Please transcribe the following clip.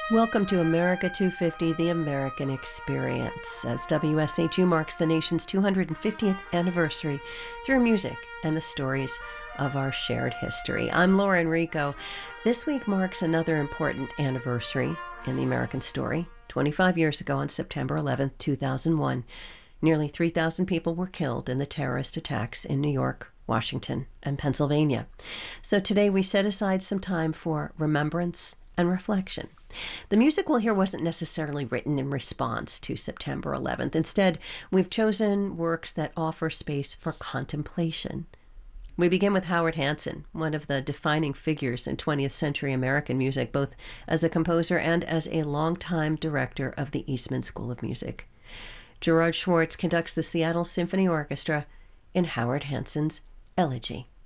Welcome to America 250, the American Experience, as WSHU marks the nation's 250th anniversary through music and the stories of our shared history. I'm Laura Enrico. This week marks another important anniversary in the American story. 25 years ago on September 11, 2001, nearly 3,000 people were killed in the terrorist attacks in New York, Washington, and Pennsylvania. So today we set aside some time for remembrance and reflection. The music we'll hear wasn't necessarily written in response to September 11th. Instead, we've chosen works that offer space for contemplation. We begin with Howard Hanson, one of the defining figures in 20th century American music, both as a composer and as a longtime director of the Eastman School of Music. Gerard Schwartz conducts the Seattle Symphony Orchestra in Howard Hanson's Elegy.